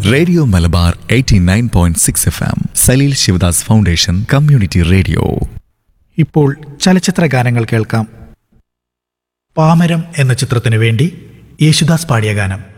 Radio Malabar 89.6 FM, Saleel Sivadas foundation community radio. ഇപ്പോൾ ചലച്ചിത്ര ഗാനങ്ങൾ കേൾക്കാം. പാമരം എന്ന ചിത്രത്തിനു വേണ്ടി യേശുദാസ് പാടിയ ഗാനം.